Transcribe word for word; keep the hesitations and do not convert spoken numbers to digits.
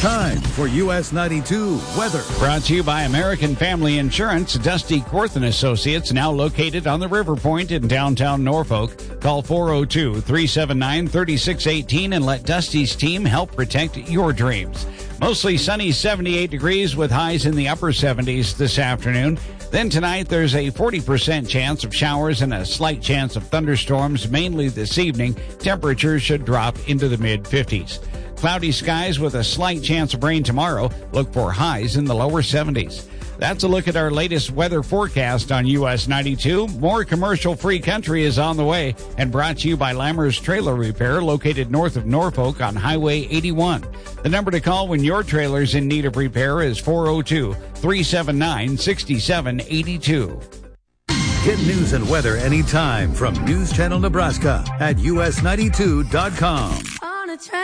time for U S ninety-two weather. Brought to you by American Family Insurance. Dusty Korth and Associates, now located on the River Point in downtown Norfolk. Call four oh two, three seven nine, three six one eight and let Dusty's team help protect your dreams. Mostly sunny, seventy-eight degrees with highs in the upper seventies this afternoon. Then tonight, there's a forty percent chance of showers and a slight chance of thunderstorms, mainly this evening. Temperatures should drop into the mid fifties. Cloudy skies with a slight chance of rain tomorrow. Look for highs in the lower seventies. That's a look at our latest weather forecast on U S ninety-two. More commercial-free country is on the way and brought to you by Lammers Trailer Repair, located north of Norfolk on Highway eighty-one. The number to call when your trailer's in need of repair is four oh two, three seven nine, six seven eight two. Get news and weather anytime from News Channel Nebraska at U S ninety-two dot com.